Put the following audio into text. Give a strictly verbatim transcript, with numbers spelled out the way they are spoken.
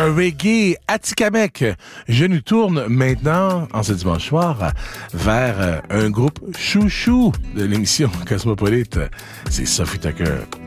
un reggae Atikamekw. Je nous tourne maintenant, en ce dimanche soir, vers un groupe chouchou de l'émission Cosmopolite. C'est Sophie Tucker.